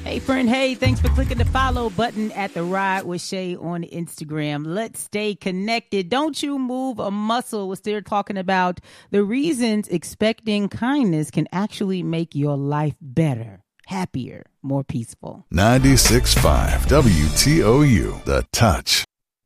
Hey, friend. Hey, thanks for clicking the follow button at The Ride with Shay on Instagram. Let's stay connected. Don't you move a muscle. We're still talking about the reasons expecting kindness can actually make your life better, happier, more peaceful. 96.5 WTOU, The Touch.